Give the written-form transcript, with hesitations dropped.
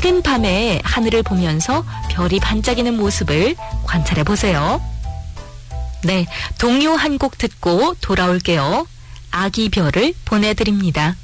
맑은 밤에 하늘을 보면서 별이 반짝이는 모습을 관찰해 보세요. 네, 동요 한 곡 듣고 돌아올게요. 아기 별을 보내드립니다.